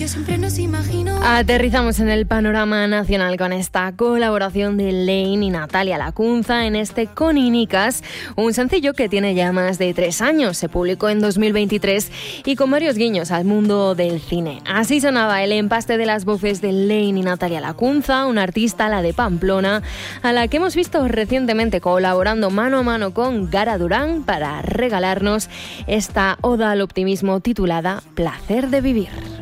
Yo siempre nos imagino. Aterrizamos en el panorama nacional con esta colaboración de Lane y Natalia Lacunza en este Coninicas, un sencillo que tiene ya más de 3 años. Se publicó en 2023 y con varios guiños al mundo del cine. Así sonaba el empaste de las voces de Lane y Natalia Lacunza, una artista, la de Pamplona, a la que hemos visto recientemente colaborando mano a mano con Gara Durán para regalarnos esta oda al optimismo titulada Placer de vivir.